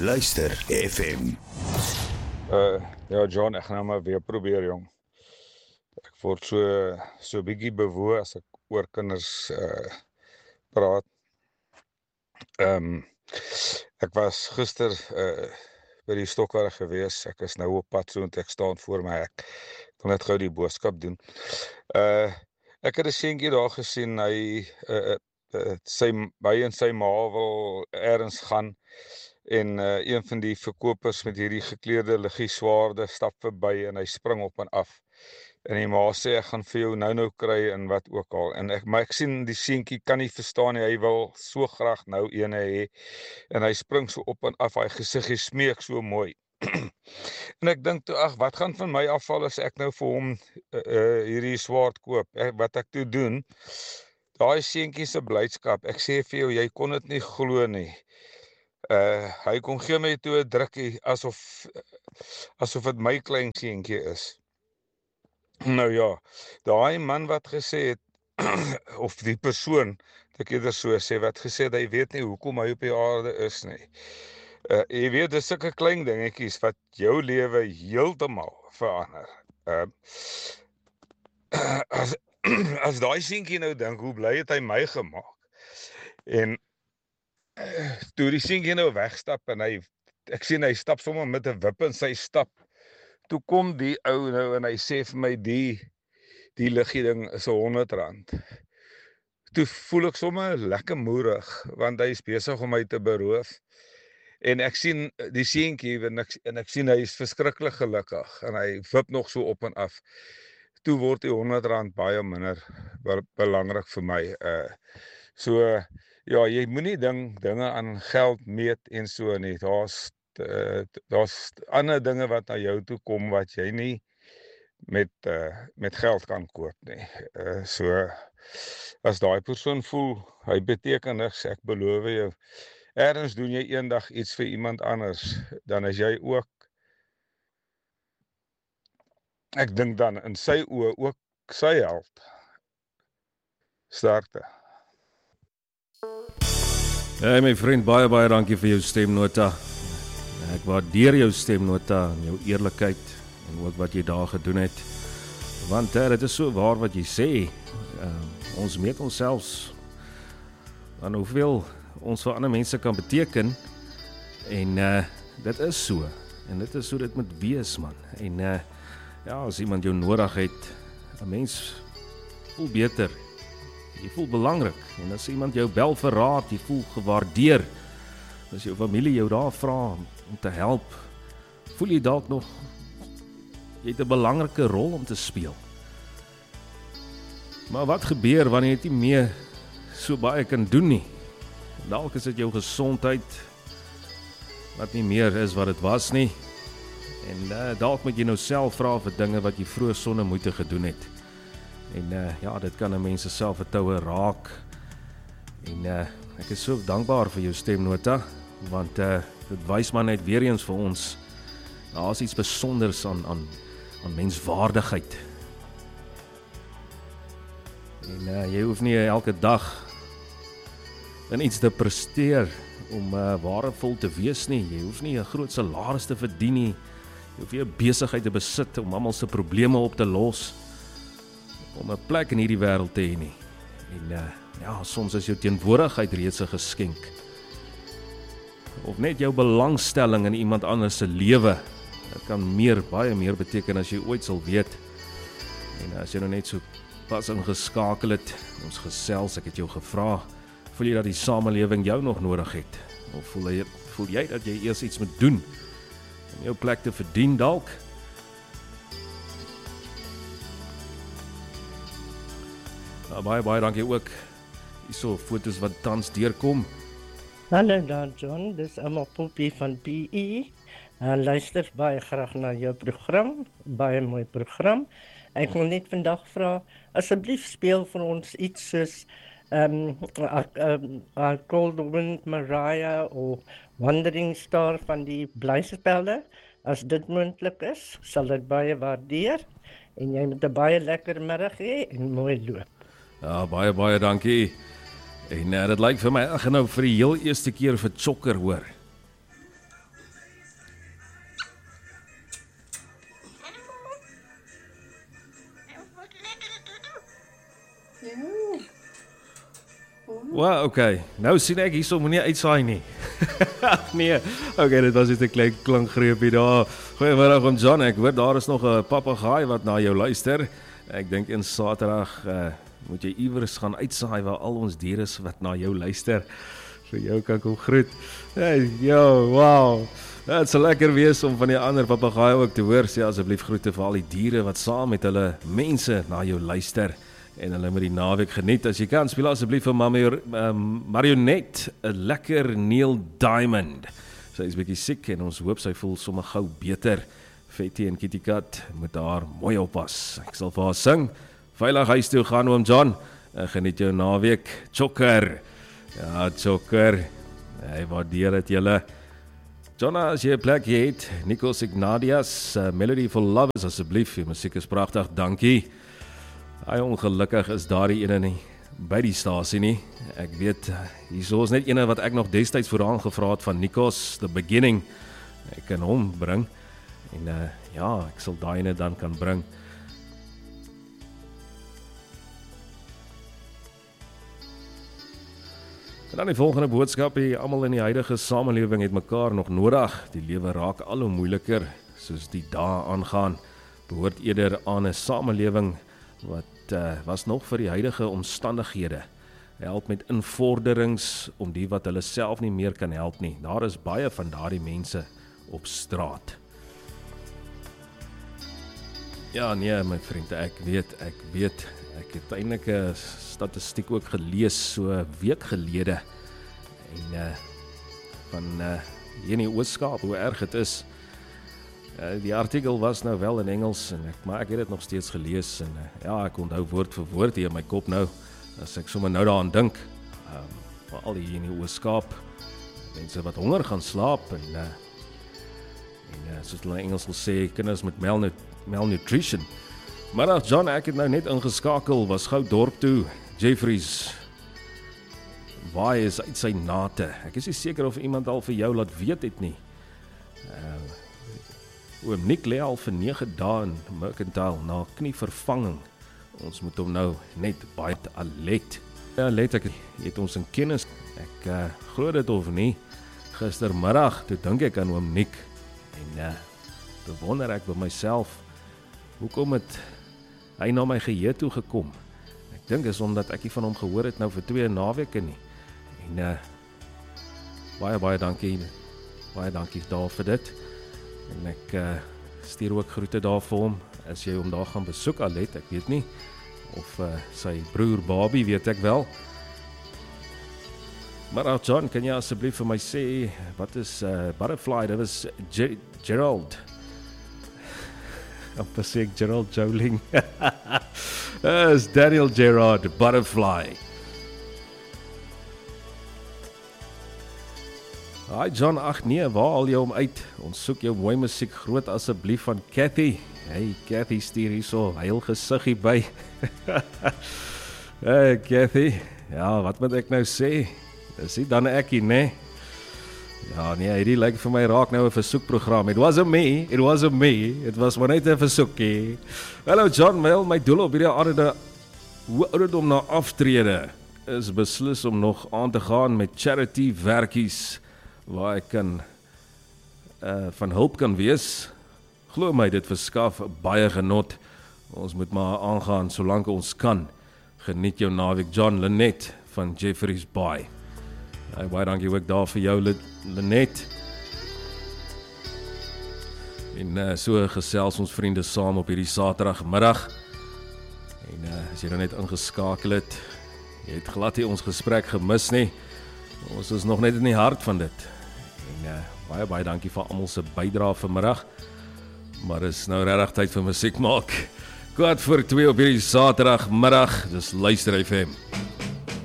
Luister FM. Ja John, ek gaan nou maar weer probeer jong. Ek word so bietjie bewoe as ek oor kinders praat. Ek was gister by die Stokwerk gewees. Ek is nou op pad so en ek staan voor my hek. Ek wil net gou die boodskap doen. Ek het 'n seentjie daar gesien, hy en sy ma wil ergens gaan en een van die verkopers met hierdie gekleurde liggieswaarde stap verby en hy spring op en af. En die ma sê ek gaan vir jou nou kry en wat ook al. Maar ek sien die seentjie kan nie verstaan nie, hy wil so graag nou ene hê en hy spring so op en af, hy gesiggie smeek so mooi. En ek dink toe, ag, wat gaan van my afval as ek nou vir hom hierdie swaard koop? Wat ek toe doen, daai seentjie se blydskap, ek sê vir jou, jy kon dit nie glo nie. Hy kon gee my toe 'n drukkie asof dit my klein seentjie is. Nou ja, daai man wat gesê het of die persoon, ek eerder so sê, wat gesê het, hy weet nie hoekom hy op die aarde is nie. Jy weet, dis sulke klein dingetjies wat jou lewe heeltemal verander. As daai seentjie nou dink, hoe bly het hy my gemaak? En toe die seentjie nou wegstap en ek sien hy stap sommer met 'n wip in sy stap. Toe kom die ou nou en hy sê vir my die liggie ding is R100. Toe voel ek sommer lekker moerig want hy is besig om my te beroof. En ek sien die seentjie en ek sien hy is verskriklik gelukkig en hy wip nog so op en af. Toe word die R100 baie minder belangrik vir my. Ja, jy moenie dinge aan geld meet en so nie. Daar's ander dinge wat na jou toe kom wat jy nie met geld kan koop nie. As daai persoon voel, hy beteken niks, ek beloof jou, ergens doen jy eendag iets vir iemand anders, dan is jy ook, ek dink dan in sy oë ook sy held. Sterkte. Hey my vriend, baie dankie vir jou stemnota. Ek waardeer jou stemnota en jou eerlikheid en ook wat jy daar gedoen het. Want dit is so waar wat jy sê. Ons meet onsself aan hoeveel ons vir ander mense kan beteken en dit is so. En dit is so dit moet wees, man. En ja, as iemand jou nodig het, 'n mens voel beter. Jy voel belangrik. En as iemand jou bel vir raad, jy voel gewaardeer. As jou familie jou daar vra om te help, voel jy dalk nog jy het 'n belangrike rol om te speel. Maar wat gebeur wanneer jy nie meer so baie kan doen nie? Dalk is dit jou gesondheid wat nie meer is wat dit was nie. En dalk moet jy nou self vra vir dinge wat jy vroeër sonder moeite gedoen het. En ja, dit kan 'n mens se selfvertroue raak. En ek is so dankbaar vir jou stemnota, want dit wys maar net weer eens vir ons, daar is iets besonders aan menswaardigheid. En jy hoef nie elke dag in iets te presteer om waardevol te wees nie. Jy hoef nie 'n groot salaris te verdien nie. Jy hoef nie 'n besigheid te besit om almal se probleme op te los, om 'n plek in hierdie wêreld te hê nie. En ja, soms is jou teenwoordigheid reeds 'n geskenk. Of net jou belangstelling in iemand anders se lewe. Dit kan baie meer beteken as jy ooit sal weet. En as jy nou net so pas ingeskakel het, ons gesels, ek het jou gevra, voel jy dat die samelewing jou nog nodig het? Of voel jy dat jy eers iets moet doen om jou plek te verdien dalk? Baie dankie ook. Hierso foto's wat tans deurkom. Hallo daar John, dis Emma Poppie van PE. Luister baie graag na jou program, baie mooi program. Ek wil net vandag vra, asseblief speel vir ons iets soos Cold Wind Mariah of Wandering Star van die Blyspelde. As dit moontlik is, sal ek baie waardeer. En jy moet 'n baie lekker middag hê en mooi loop. Ja, baie dankie. En dit lyk vir my ek gaan nou vir die heel eerste keer vir Chokker hoor. Well, okay. Nou sien ek hierso moenie uitsaai nie. Nee. Okay, dit was net 'n klein klankgreepie daar. Goeiemôre oom John. Ek hoor daar is nog 'n papegaai wat na jou luister. Ek dink in Saterdag moet jy iewers gaan uitsaai waar al ons diere is wat na jou luister. Vir jou kan ek hom groet. Hey, yo, wow. Dit sal lekker wees om van die ander papegaai ook te hoor. Sê asseblief groete vir al die diere wat saam met hulle mense na jou luister. En hulle moet die naweek geniet. As jy kan, speel asseblief vir Marionette 'n lekker Neil Diamond. Sy is bietjie siek en ons hoop sy voel sommer gou beter. Fetty en Kitty Cat moet daar mooi oppas. Ek sal vir haar sing. Veilig huis toe gaan oom John. Geniet jou naweek. Chokker. Ja, Chokker. Hy waardeer dit julle. Jonna, as jy 'n plek het, Nikos Ignatius, Melody for Lovers asseblief. Die musiek is pragtig. Dankie. Hy ongelukkig is daardie ene nie by die stasie nie. Ek weet, hierso is net ene wat ek nog destyds vooraan gevra het van Nikos, The Beginning. Ek kan hom bring. En ja, ek sal daai ene dan kan bring. En dan die volgende boodskap, almal in die huidige samelewing het mekaar nog nodig. Die lewe raak al hoe moeiliker soos die dae aangaan. Behoort eerder aan 'n samelewing wat was nog vir die huidige omstandighede. Help met invorderings om die wat hulle self nie meer kan help nie. Daar is baie van daardie mense op straat. Ja, nee my vriend, ek weet. Ek het eintlik 'n statistiek ook gelees so 'n week gelede. En van hier in die Oos-Kaap, hoe erg dit is. Die artikel was nou wel in Engels, maar ek het dit nog steeds gelees. En ja, ek onthou woord vir woord hier in my kop nou, as ek sommer nou daaraan dink. Veral hier in die Oos-Kaap, mense wat honger gaan slaap, en soos hulle in Engels wil sê, kinders met malnutrition. Maar John, ek het nou net ingeskakel, was gou dorp toe, Jeffries Baai is uit sy nate. Ek is nie seker of iemand al vir jou laat weet het nie. Oom Nick lê al vir 9 dae in Mercantile na knievervanging. Ons moet hom nou net baie alert. Ja, let ek het ons in kennis. Ek glo dit of nie. Gistermiddag, toe dink ek aan oom Nick. En toe wonder ek by myself, hoekom het hy na my geheue toe gekom? Ek dink is omdat ek nie van hom gehoor het nou vir 2 naweke nie. En baie dankie. Baie dankie daar vir dit. En ek stuur ook groete daar vir hom, as jy hom daar gaan besoek, Alet, ek weet nie, of sy broer Bobby, weet ek wel. Maar John, kan jy asseblief vir my sê, wat is Butterfly, dit was Gerald. Of sê ek Gerald Joling? Is Daniel Gerard, Butterfly. Hi John, ag nee, waar haal jy hom uit? Ons soek jou mooi musiek groot asseblief van Cathy. Hey Cathy, stuur hierso heil gesiggie by. Hey Cathy, ja, wat moet ek nou sê? Dis nie dan ekie, né? Ja, nee, hierdie lyk vir my raak nou 'n versoekprogram. It wasn't me. It was maar net 'n versoekie. Hallo John, wel, my doel op hierdie ouderdom na aftrede is beslis om nog aan te gaan met charity werkies waar ek kan van hulp kan wees. Glo my, dit verskaf baie genot. Ons moet maar aangaan solank ons kan. Geniet jou naweek, John. Lynette van Jeffries Baai. Baie dankie ook daar vir jou, Lynette. En so gesels ons vriende saam op hierdie Saterdagmiddag. En as jy nou net ingeskakel het, jy het glad nie ons gesprek gemis nie. Ons is nog net in die hart van dit. En baie dankie vir almal se bydrae vanmiddag. Maar is nou regtig tyd vir musiek maak. 1:45 op hierdie Saterdagmiddag. Dis Luister FM.